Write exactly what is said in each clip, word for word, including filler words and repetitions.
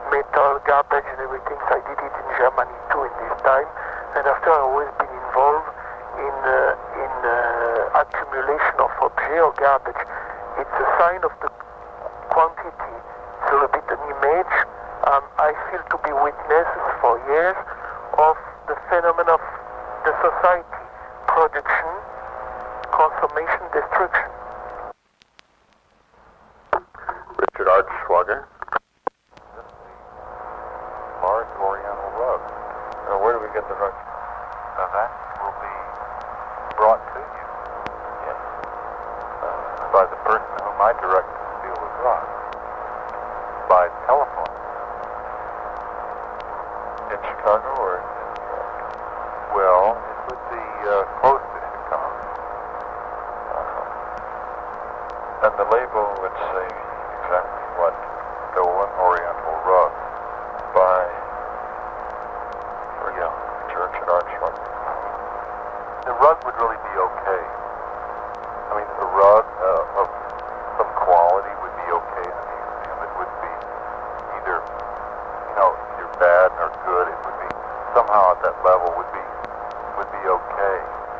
metal, garbage and everything. So I did it in Germany too in this time. And after I've always been involved in uh, in uh, accumulation of objects or garbage. It's a sign of the quantity. It's a little bit an image. Um, I feel to be witnesses for years of the phenomenon of the society, production, consummation, destruction. Richard Archschwager. Large oriental rug. Now, where do we get the rug? Now that will be brought to you. Yes. Uh, by the person whom I direct to steal the rug. By telephone. In Chicago or in New York? Well, it would be uh, close to Chicago. Uh-huh. And the label would say exactly what? Stolen Oriental Rug. By yeah, Richard Archschwager. The rug would really be okay. I mean, a rug uh, of some quality would be okay in a museum. It would be either, you know, either bad or good. It would be somehow at that level would be would be okay.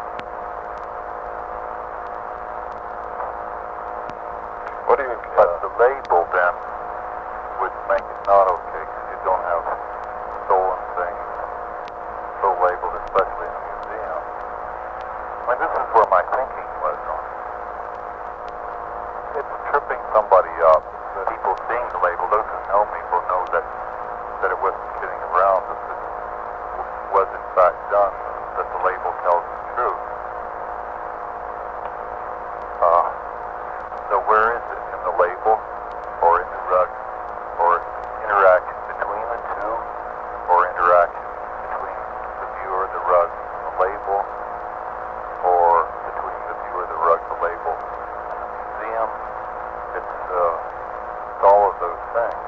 What do you? But Uh, the label then would make it not okay because you don't have stolen things so labeled, especially in a museum. I mean, this is where my thinking was on. It's tripping somebody up. People seeing the label, those who know me will know that that it wasn't kidding around, that this was in fact done, that the label tells the truth. Uh, so where is it? In the label, or in the rug, or interaction between the two, or interaction between the viewer, the rug, and the label, or between the viewer, the rug, the label, and the museum? It's, uh, it's all of those things.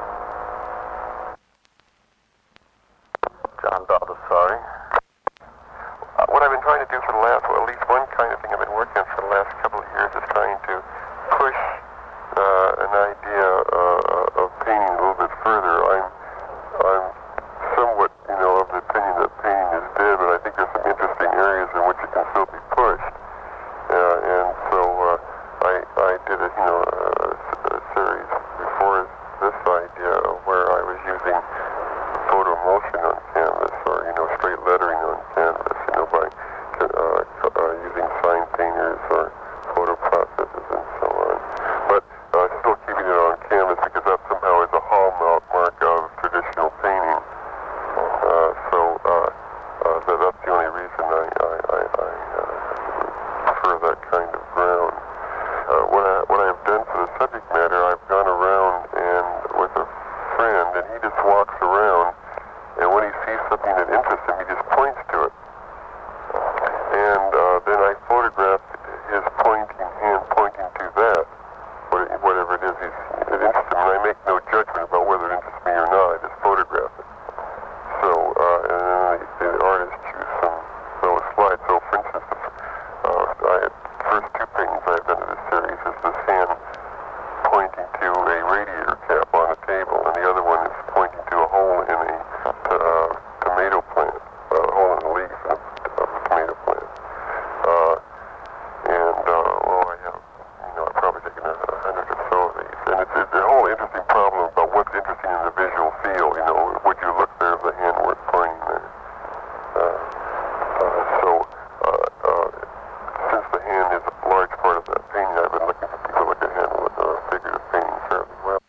John Baldessari. Uh, what I've been trying to do for the last, well, at least one kind of thing I've been working on for the last couple of years is trying to push uh, an idea uh, of painting a little bit further. I'm, I'm somewhat, you know, of the opinion that painting is dead, but I think there's some interesting areas in which it can still be pushed. Uh, and so uh, I, I did a, you know, a, a series before this idea where I was using photo emulsion on canvas, or, you know, straight lettering on canvas, you know, by uh, uh, using sign painters or photo processes and so on. But uh, still keeping it on canvas because that somehow is a hallmark of traditional painting. Uh, so uh, uh, that, that's the only reason I, I, I, I uh, prefer that kind of ground. Uh, what, I, what I have done for the subject matter, I've gone around and with a friend, and he just walks around, and when he sees something that interests him, he just points to it. And uh, then I photographed his pointing hand pointing to that, whatever it is he's, it interests him, and I make no judgment about whether it interests me or not. I just photograph it. So, uh, and then the, the artist choose some those slides. So, for instance, the uh, I had, first two paintings I've done in this series is this hand pointing to a radiator cap on a table, and the other one is pointing to a hole in a uh, tomato plant, a hole in the leaf of, of a tomato plant. Uh, and, uh, well, I have, you know, I've probably taken a, a hundred or so of these. And it's, it's a whole interesting problem about what's interesting in the visual field. You know, would you look there if the hand weren't pointing there? Uh, uh, so, uh, uh, since the hand is a large part of that painting, I've been looking for people who can handle it, uh, figurative painting fairly well.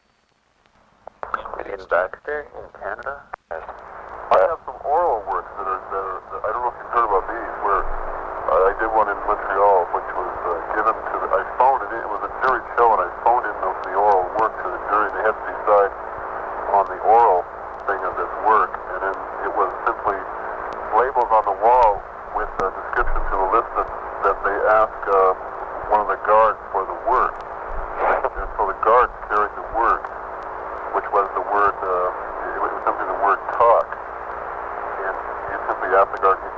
In Baxter, in Canada? I have some oral works that are, that are that I don't know if you've heard about these, where uh, I did one in Montreal, which was uh, given to the, I phoned it in, it was a jury show, and I phoned in the, the oral work to the jury, and they had to decide on the oral thing of this work, and then it was simply labels on the wall with a description to the list that, that they asked uh, one of the guards for the word. And so the guards carried the word, which was the word, uh, it was simply the word talk. And you simply asked the guard,